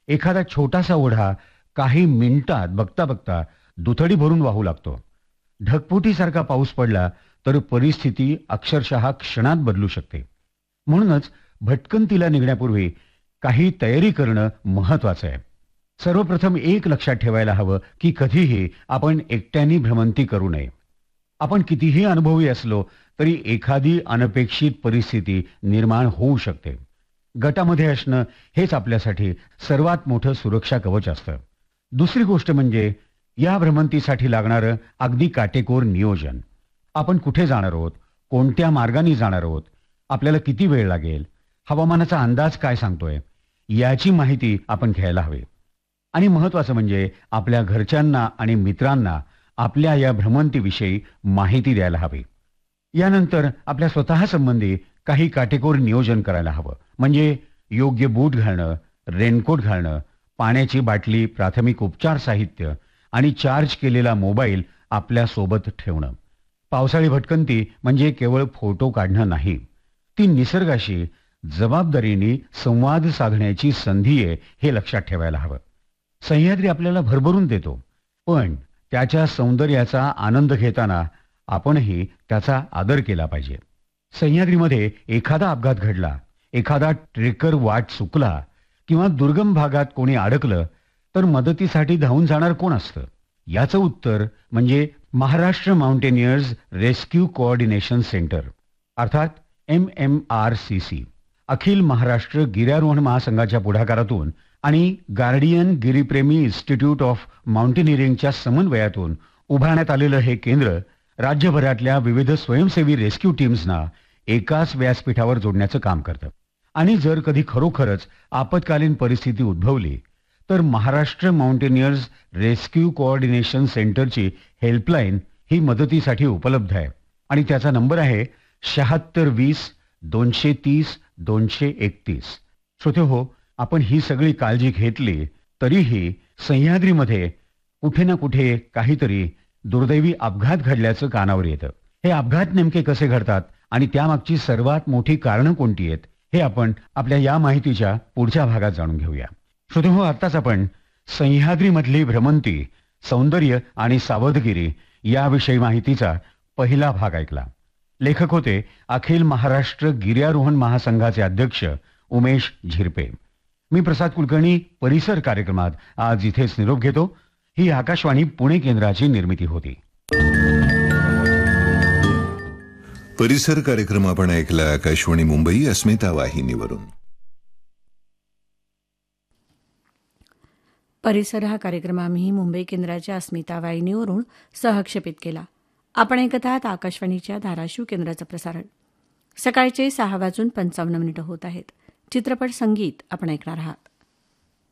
एखादा छोटासा ओढा काही मिनिटात बघता बघता दुथडी भरून वाहू लागतो. ढगफुटीसारखा पाऊस पडला तर परिस्थिती अक्षरशः क्षणात बदलू शकते. म्हणूनच भटकंतीला निघण्यापूर्वी काही तयारी करणं महत्वाचं आहे. सर्वप्रथम एक लक्षात ठेवायला हवं की कधीही आपण एकट्याने भ्रमंती करू नये. आपण कितीही अनुभवी असलो तरी एखादी अनपेक्षित परिस्थिती निर्माण होऊ शकते. गटामध्ये असणं हेच आपल्यासाठी सर्वात मोठं सुरक्षा कवच असतं. दुसरी गोष्ट म्हणजे या भ्रमंतीसाठी लागणारं अगदी काटेकोर नियोजन. आपण कुठे जाणार आहोत, कोणत्या मार्गाने जाणार आहोत, आपल्याला किती वेळ लागेल, हवामानाचा अंदाज काय सांगतोय, याची माहिती आपण घ्यायला हवी. आणि महत्वाचं म्हणजे आपल्या घरच्यांना आणि मित्रांना आपल्या या भ्रमंतीविषयी माहिती द्यायला हवी. यानंतर आपल्या स्वतः संबंधी काही काटेकोर नियोजन करायला हवं. म्हणजे योग्य बूट घालणं, रेनकोट घालणं, पाण्याची बाटली, प्राथमिक उपचार साहित्य आणि चार्ज केलेला मोबाईल आपल्या सोबत ठेवणं. पावसाळी भटकंती म्हणजे केवळ फोटो काढणं नाही, ती निसर्गाशी जबाबदारीने संवाद साधण्याची संधी आहे, हे लक्षात ठेवायला हवं. सह्याद्री आपल्याला भरभरून देतो, पण त्याच्या सौंदर्याचा आनंद घेताना आपणही त्याचा आदर केला पाहिजे. सह्याद्रीमध्ये एखादा अपघात घडला, एखादा ट्रेकर वाट चुकला किंवा दुर्गम भागात कोणी अडकलं तर मदतीसाठी धावून जाणार कोण असतं? याचं उत्तर म्हणजे Maharashtra mountaineers rescue coordination centre, अर्थात MMRCC. अखिल महाराष्ट्र गिर्यारोहण महासंघाच्या पुढाकारातून आणि गार्डियन गिरीप्रेमी इन्स्टिट्यूट ऑफ माउंटेनिअरिंगच्या समन्वयातून उभारण्यात आलेलं हे केंद्र राज्यभरातल्या विविध स्वयंसेवी रेस्क्यू टीम्सना एकाच व्यासपीठावर जोडण्याचं काम करतं. आणि जर कधी खरोखरच आपत्कालीन परिस्थिती उद्भवली तर महाराष्ट्र माउंटेनियर्स रेस्क्यू कोऑर्डिनेशन सेंटरची हेल्पलाईन ही मदतीसाठी उपलब्ध आहे आणि त्याचा नंबर आहे 7620 230 231. श्रोतेहो, आपण ही सगळी काळजी घेतली तरीही सह्याद्रीमध्ये कुठे ना कुठे काहीतरी दुर्दैवी अपघात घडल्याचं कानावर येतं. हे अपघात नेमके कसे घडतात आणि त्यामागची सर्वात मोठी कारणं कोणती आहेत, हे आपण आपल्या या माहितीच्या पुढच्या भागात जाणून घेऊया. श्रोतेहो, आत्ताच आपण सह्याद्रीमधली भ्रमंती, सौंदर्य आणि सावधगिरी याविषयी माहितीचा पहिला भाग ऐकला. लेखक होते अखिल महाराष्ट्र गिर्यारोहण महासंघाचे अध्यक्ष उमेश झिरपे. मी प्रसाद कुलकर्णी परिसर कार्यक्रमात आज इथेच निरोप घेतो. ही आकाशवाणी पुणे केंद्राची निर्मिती होती. परिसर कार्यक्रम आपण ऐकला आकाशवाणी मुंबई अस्मिता वाहिनीवरून. परिसर हा कार्यक्रम आम्ही मुंबई केंद्राच्या अस्मिता वाहिनीवरून सहक्षेपित केला. आपण ऐकत आहात आकाशवाणीच्या धाराशिव केंद्राचं प्रसारण. सकाळचे 6:55 होत आहेत. चित्रपट संगीत आपण ऐकणार आहात.